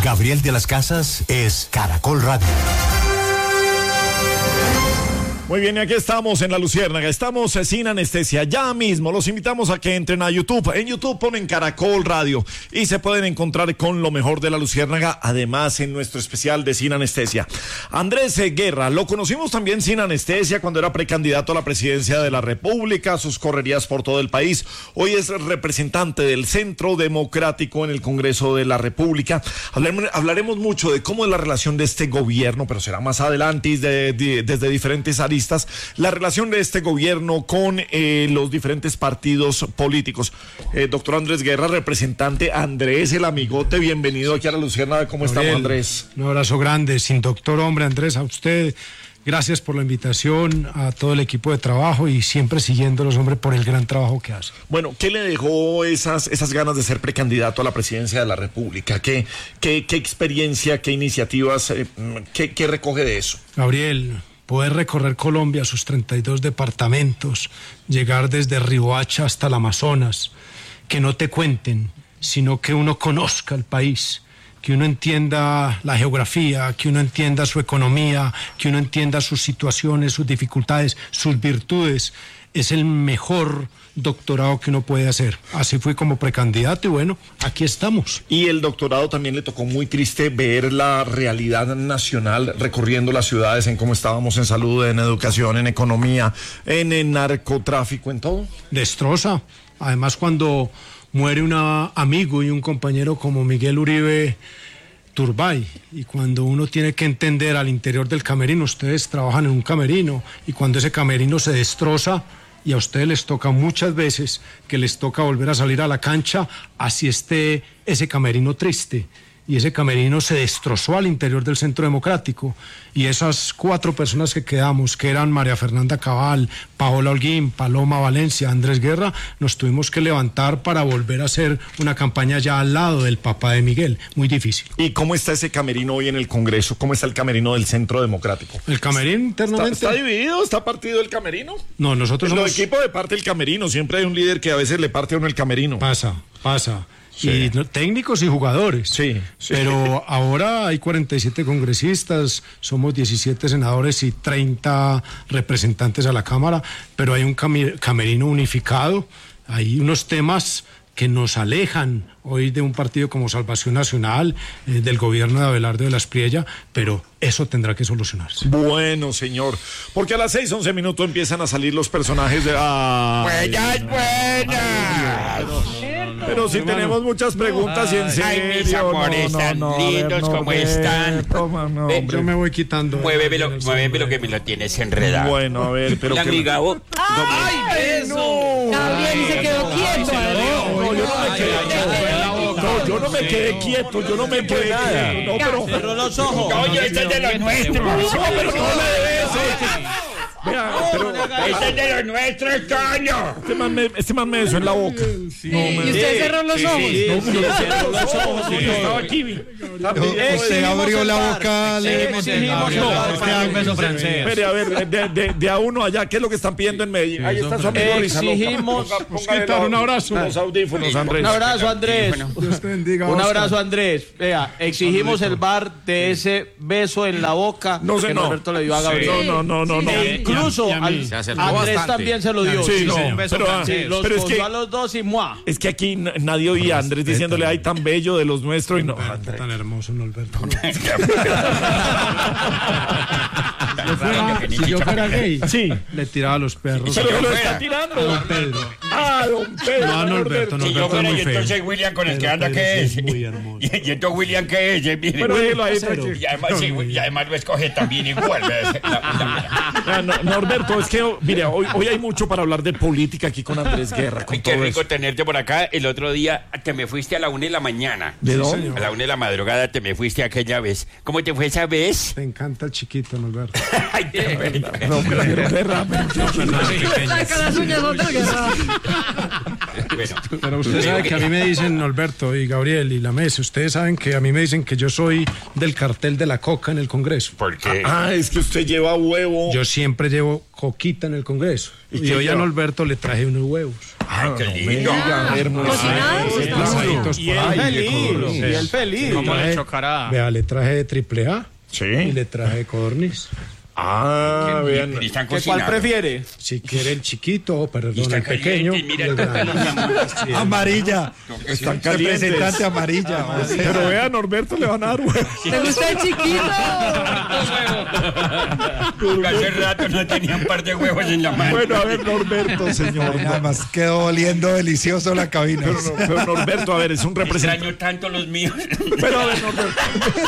Gabriel de las Casas es Caracol Radio. Muy bien, y aquí estamos en La Luciérnaga, estamos sin anestesia. Ya mismo los invitamos a que entren a YouTube. En YouTube ponen Caracol Radio y se pueden encontrar con lo mejor de La Luciérnaga, además en nuestro especial de Sin Anestesia. Andrés Guerra, lo conocimos también sin anestesia cuando era precandidato a la presidencia de la República, sus correrías por todo el país. Hoy es representante del Centro Democrático en el Congreso de la República. Hablaremos mucho de cómo es la relación de este gobierno, pero será más adelante y desde diferentes aristas. La relación de este gobierno con los diferentes partidos políticos. Doctor Andrés Guerra, representante. Andrés, el amigote, bienvenido aquí a La Luciérnaga. ¿Cómo estamos, Andrés? Un abrazo grande, sin doctor, hombre, Andrés, a usted. Gracias por la invitación, a todo el equipo de trabajo y siempre siguiéndolos, hombre, por el gran trabajo que hace. Bueno, ¿qué le dejó esas ganas de ser precandidato a la presidencia de la República? ¿Qué experiencia, qué iniciativas, qué recoge de eso? Gabriel, poder recorrer Colombia, sus 32 departamentos, llegar desde Riohacha hasta el Amazonas, que no te cuenten, sino que uno conozca el país, que uno entienda la geografía, que uno entienda su economía, que uno entienda sus situaciones, sus dificultades, sus virtudes, es el mejor doctorado que uno puede hacer. Así fui como precandidato y bueno, aquí estamos. Y el doctorado también le tocó muy triste ver la realidad nacional recorriendo las ciudades, en cómo estábamos en salud, en educación, en economía, en el narcotráfico, en todo. Destroza. Además, cuando muere un amigo y un compañero como Miguel Uribe Turbay, y cuando uno tiene que entender al interior del camerino, ustedes trabajan en un camerino, y cuando ese camerino se destroza, y a ustedes les toca muchas veces que les toca volver a salir a la cancha, así esté ese camerino triste. Y ese camerino se destrozó al interior del Centro Democrático. Y esas 4 personas que quedamos, que eran María Fernanda Cabal, Paola Holguín, Paloma Valencia, Andrés Guerra, nos tuvimos que levantar para volver a hacer una campaña ya al lado del papá de Miguel. Muy difícil. ¿Y cómo está ese camerino hoy en el Congreso? ¿Cómo está el camerino del Centro Democrático? ¿El camerino internamente? ¿Está dividido? ¿Está partido el camerino? No, nosotros somos... Los equipos de parte el camerino. Siempre hay un líder que a veces le parte a uno el camerino. Pasa. Sí. Y técnicos y jugadores. Sí. Pero ahora hay 47 congresistas, somos 17 senadores y 30 representantes a la Cámara, pero hay un camerino unificado, hay unos temas que nos alejan hoy de un partido como Salvación Nacional, del gobierno de Abelardo de la Espriella, pero eso tendrá que solucionarse. Bueno, señor, porque a las 6:11 empiezan a salir los personajes de... ¡Buenas! Pero si tenemos muchas preguntas y en serio. Ay, mis amores tan lindos, ¿cómo están? Yo me voy quitando. Muévemelo que me lo tienes enredado. Bueno, a ver, pero... ¡Ay, eso! Gabriel se quedó quieto. Yo no me quedé quieto, yo no me quedé nada. No, pero... Cerró los ojos. Oye, este es de los nuestros. No, pero no le debe. Vea, pero este es de los nuestros, Toño. Este man me besó en la boca. ¿Y usted cerró los ojos? Cerró los ojos. Estaba aquí. Usted abrió la boca, le exigimos un beso francés. Espere, a ver, de a uno allá, ¿qué es lo que están pidiendo en Medellín? Ahí está su amigo. Exigimos un abrazo. Los audífonos, Andrés. Un abrazo, Andrés. Un abrazo, Andrés. Vea, exigimos el bar de ese beso en la boca que Norberto le dio a Gabriel. No. Incluso Andrés también se lo dio. Sí, no, un beso francés. Los pero es que a los dos y ¡mua! Es que aquí nadie oía a Andrés diciéndole ay tan bello de los nuestros y no. Tan hermoso, Norberto. Si yo fuera gay, sí, le tiraba a los perros. Pero lo está tirando. Don Pedro. Don Pedro. No, Norberto Si yo fuera, es muy y feo. entonces William con el que anda, ¿qué es? Muy hermoso. Y entonces William, ¿qué es? Pero déjelo ahí. Y además lo escoge también igual. Norberto, es que, mira, hoy hay mucho para hablar de política aquí con Andrés Guerra. Ay, qué rico tenerte por acá. El otro día te me fuiste a la 1 de la mañana. ¿De dónde? A la 1 de la madrugada te me fuiste aquella vez. ¿Cómo te fue esa vez? Te encanta el chiquito, Norberto. Ay, qué No, pero Guerra. Saca las uñas otra Guerra. Bueno. Pero usted sabe que a mí me dicen, Norberto y Gabriel y la mesa, ustedes saben que a mí me dicen que yo soy del cartel de la coca en el Congreso. ¿Por qué? Es que usted lleva huevo. Yo siempre llevo coquita en el Congreso. Y hoy a Norberto le traje unos huevos. Ay, qué lindo. ¿Cocinados? Y él feliz. ¿Cómo le chocará? Vea, le traje de AAA. Sí. Y le traje codorniz. Vean. ¿Cuál prefiere? Si quiere el chiquito, perdón, el pequeño. Mira el grande. Amarilla. Están calientes. Representante amarilla. Pero vea, Norberto le van a dar huevos. ¿Te gusta el chiquito? Hace rato no tenía un par de huevos en la mano. Bueno, a ver, Norberto, señor. Nada más quedó oliendo delicioso la cabina. Pero Norberto, a ver, es un representante. Extraño tanto los míos. Pero a ver, Norberto.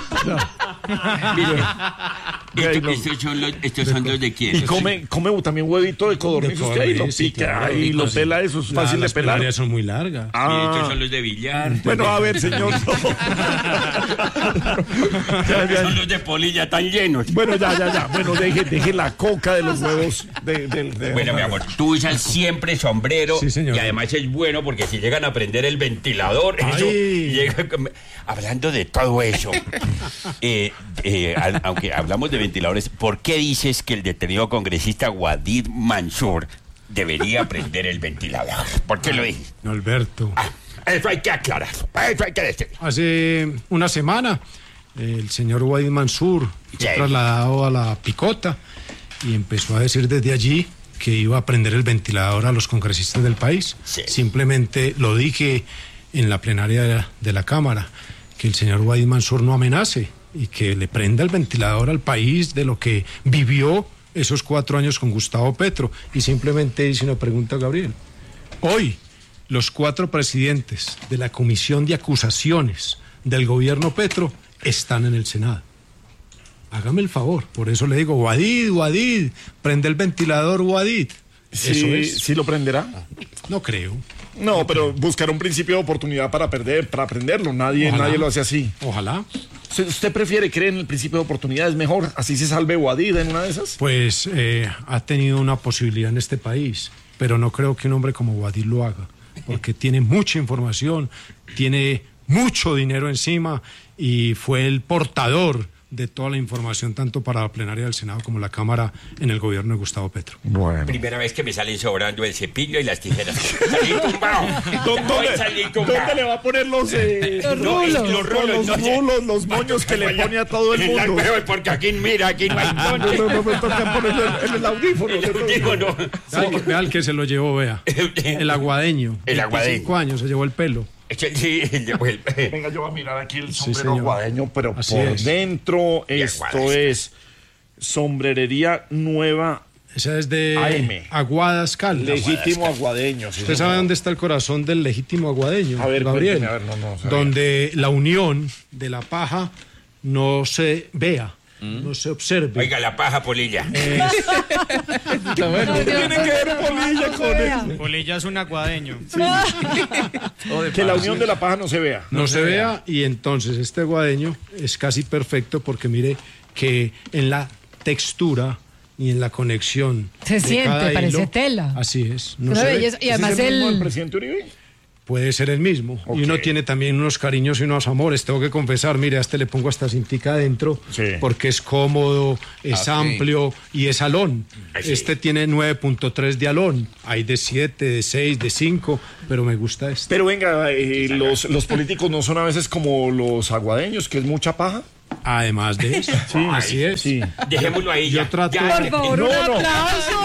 Estos son los de quién. Y come también huevito de codorniz. Usted ahí lo pica y lo pela, eso es fácil de pelar. Las son muy largas. Estos son los de billar. Bueno, a ver, señor. Son los de polilla tan llenos. Bueno, ya. Bueno, deje la coca de los huevos. Bueno, mi amor, tú usas siempre sombrero. Sí, señor. Y además es bueno porque si llegan a prender el ventilador, eso llega. Hablando de todo eso, aunque hablamos de ventiladores, ¿por qué dices que el detenido congresista Wadid Mansur debería prender el ventilador? ¿Por qué lo dices? Norberto. Eso hay que aclarar, eso hay que decir. Hace una semana, el señor Wadid Mansur fue trasladado a la picota y empezó a decir desde allí que iba a prender el ventilador a los congresistas del país. Sí. Simplemente lo dije en la plenaria de la Cámara, que el señor Wadid Mansur no amenace y que le prenda el ventilador al país de lo que vivió esos 4 años con Gustavo Petro. Y simplemente hice una pregunta a Gabriel. Hoy, los 4 presidentes de la Comisión de Acusaciones del gobierno Petro están en el Senado. Hágame el favor, por eso le digo, Wadid, prende el ventilador, Wadid. Eso es. ¿Sí lo prenderá? No creo. No, pero buscar un principio de oportunidad para aprenderlo. Nadie lo hace así. Ojalá. ¿Usted prefiere creer en el principio de oportunidad? ¿Es mejor? ¿Así se salve Wadid en una de esas? Pues ha tenido una posibilidad en este país, pero no creo que un hombre como Wadid lo haga, porque tiene mucha información, tiene mucho dinero encima y fue el portador de toda la información, tanto para la plenaria del Senado como la Cámara en el gobierno de Gustavo Petro. Bueno. Primera vez que me salen sobrando el cepillo y las tijeras. Salí tumbado. ¿Dónde le va a poner los rulos, los moños que le pone a todo el mundo? Porque aquí, mira, aquí no hay dónde. No me toca ponerle en el audífono. Vea el que se lo llevó, vea. El aguadeño. El aguadeño. 5 años se llevó el pelo. Sí, Venga, yo voy a mirar aquí el sombrero aguadeño, pero así por es. Dentro esto es sombrerería nueva. Esa es de AM. Aguadas Caldas. Legítimo aguadeño. Sí, ¿usted sabe dónde está el corazón del legítimo aguadeño? A ver, Gabriel. cuénteme, a ver, no sabía. Donde la unión de la paja no se vea, no se observe. Oiga, la paja, Polilla. Tiene que ver Polilla con eso. Polilla es un aguadeño. Que la unión de la paja no se vea. No se vea, y entonces este aguadeño es casi perfecto porque mire que en la textura y en la conexión se de siente, cada parece hilo, tela. así es. No Una se ve. belleza. Y además ¿Es el mismo del presidente Uribe? Puede ser el mismo. Ok. Y uno tiene también unos cariños y unos amores. Tengo que confesar, mire, a este le pongo hasta cintica adentro, Sí. porque es cómodo, es amplio y es alón. Así. Este tiene 9.3 de alón. Hay de 7, de 6, de 5, pero me gusta este. Pero venga, los políticos no son a veces como los aguadeños, que es mucha paja. Además de eso, sí, así es. Sí. Dejémoslo ahí. Yo Ya. trato- Ya. Por favor, un aplauso.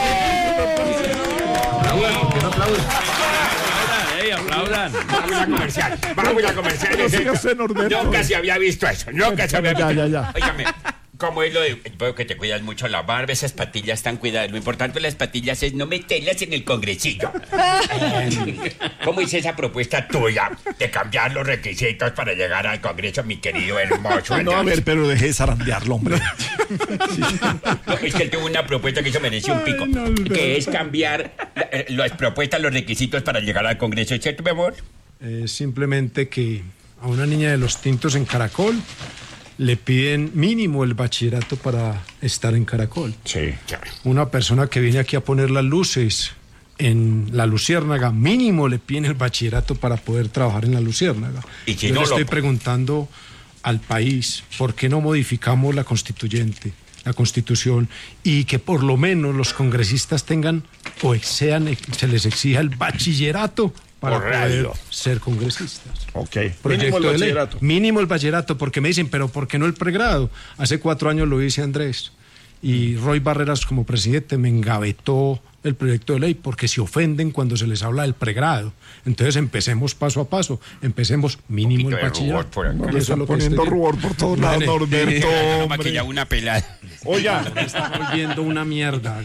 Aplaudan. Vamos a comercial. Vamos a comercial. Pero siga usted, Norberto. Nunca se había visto eso. Nunca se había visto. Ya. Óigame, ¿cómo es lo de...? Veo que te cuidas mucho la barba, esas patillas están cuidadas. Lo importante de las patillas es no meterlas en el congresillo. ¿Cómo hice esa propuesta tuya de cambiar los requisitos para llegar al Congreso, mi querido hermoso? No, a ver, pero deje de zarandearlo, hombre. No, es que él tuvo una propuesta que eso mereció un pico, que es cambiar las propuestas, los requisitos para llegar al Congreso, ¿cierto, mi amor? Simplemente que a una niña de los tintos en Caracol le piden mínimo el bachillerato para estar en Caracol. Sí. Una persona que viene aquí a poner las luces en la Luciérnaga, mínimo le piden el bachillerato para poder trabajar en la Luciérnaga. Y Yo le estoy preguntando al país, ¿por qué no modificamos la constitución, y que por lo menos los congresistas tengan se les exija el bachillerato para poder ser congresistas? Ok. Proyecto de ley. Mínimo el bachillerato, porque me dicen, pero ¿por qué no el pregrado? Hace 4 años lo hice, Andrés, y Roy Barreras como presidente me engavetó el proyecto de ley porque se ofenden cuando se les habla del pregrado. Entonces empecemos paso a paso, empecemos mínimo el bachillerato. Le están poniendo rubor por todos lados, Norberto. Que ya una pelada. Oiga, me está volviendo una mierda.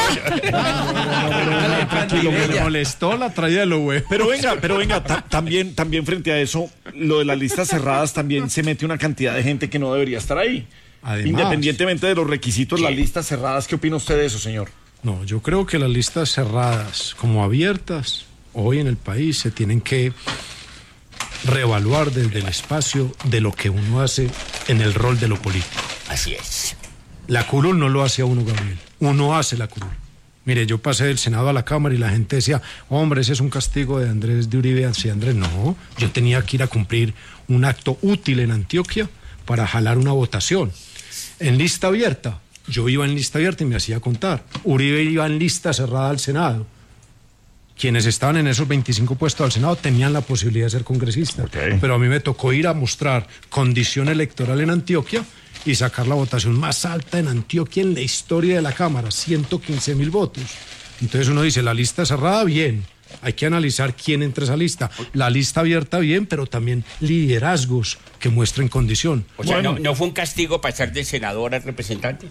Tranquilo, me molestó la traída de lo güey. Pero venga, también frente a eso, lo de las listas cerradas también se mete una cantidad de gente que no debería estar ahí. Además, independientemente de los requisitos, las listas cerradas, ¿qué opina usted de eso, señor? No, yo creo que las listas cerradas como abiertas hoy en el país se tienen que reevaluar desde el espacio de lo que uno hace en el rol de lo político. Así es. La curul no lo hace a uno, Gabriel. Uno hace la curul. Mire, yo pasé del Senado a la Cámara y la gente decía, hombre, ese es un castigo de Andrés de Uribe hacia Andrés. No, yo tenía que ir a cumplir un acto útil en Antioquia para jalar una votación. En lista abierta, yo iba en lista abierta y me hacía contar. Uribe iba en lista cerrada al Senado. Quienes estaban en esos 25 puestos al Senado tenían la posibilidad de ser congresistas. Okay. Pero a mí me tocó ir a mostrar condición electoral en Antioquia y sacar la votación más alta en Antioquia en la historia de la Cámara, 115.000 votos. Entonces uno dice, la lista cerrada, bien. Hay que analizar quién entra a esa lista. La lista abierta, bien, pero también liderazgos que muestren condición. O sea, ¿no fue un castigo pasar de senador a representante?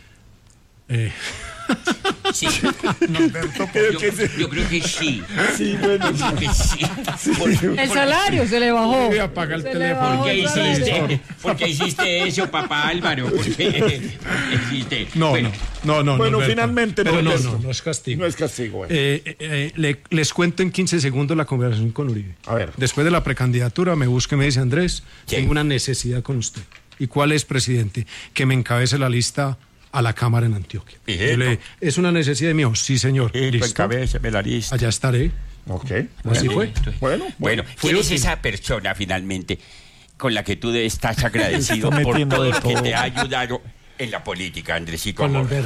Sí. Yo creo que sí. Sí, bueno. Yo creo que sí. El salario se le bajó. Voy a apagar el teléfono. ¿Por qué hiciste eso, papá Álvaro? ¿Por qué hiciste? No. Bueno, finalmente no es castigo. No es castigo. Les cuento en 15 segundos la conversación con Uribe. A ver. Después de la precandidatura me busca y me dice, Andrés, tengo una necesidad con usted. ¿Y cuál es, presidente? Que me encabece la lista a la Cámara en Antioquia. ¿Es una necesidad de mío? Sí, señor. Listo. Encabéceme la lista. Allá estaré. Ok. Así fue. Bueno, ¿quién es esa persona finalmente con la que tú estás agradecido por todo lo que te ha ayudado en la política, Andresito? Con Alberto.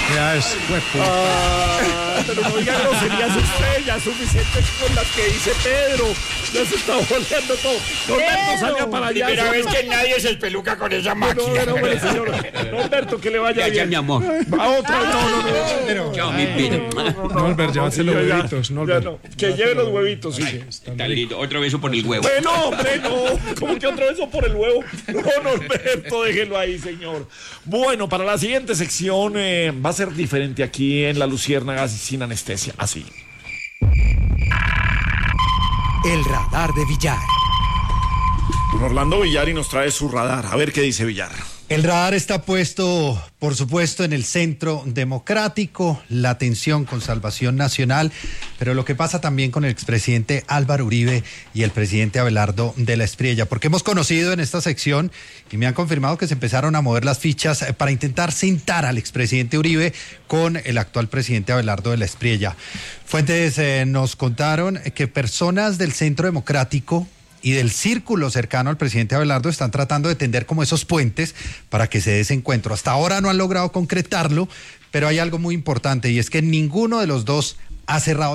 Pero no diga groserías usted, ya suficientes con las que dice Pedro. Ya se está volviendo todo. Norberto, salga para allá. Primera vez que nadie se espeluca con esa máquina. Bueno, señor. Norberto, que le vaya bien. Ya, mi amor. A otra. No. Chao, mi vida. Norberto, llévate los huevitos. No. Que lleve los huevitos, sí. Está lindo. Otro beso por el huevo. Bueno, hombre, no. ¿Cómo que otro beso por el huevo? No, Norberto, déjelo ahí, señor. Bueno, para la siguiente sección va a ser diferente aquí en La Luciérnaga sin anestesia. Así. El radar de Villar. Orlando Villar y nos trae su radar. A ver qué dice Villar. El radar está puesto, por supuesto, en el centro democrático, la atención con Salvación Nacional, pero lo que pasa también con el expresidente Álvaro Uribe y el presidente Abelardo de la Espriella, porque hemos conocido en esta sección y me han confirmado que se empezaron a mover las fichas para intentar sentar al expresidente Uribe con el actual presidente Abelardo de la Espriella. Fuentes nos contaron que personas del centro democrático y del círculo cercano al presidente Abelardo están tratando de tender como esos puentes para que se dé ese encuentro. Hasta ahora no han logrado concretarlo, pero hay algo muy importante y es que ninguno de los dos ha cerrado